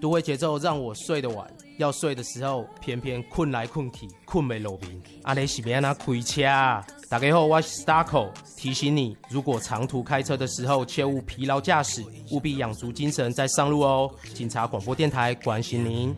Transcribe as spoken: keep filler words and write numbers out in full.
都会节奏让我睡得晚，要睡的时候偏偏困来困去，困没落眠。阿你是要怎开车啊？大家好，我是 Starco， 提醒你，如果长途开车的时候切勿疲劳驾驶，务必养足精神再上路哦。警察广播电台关心您。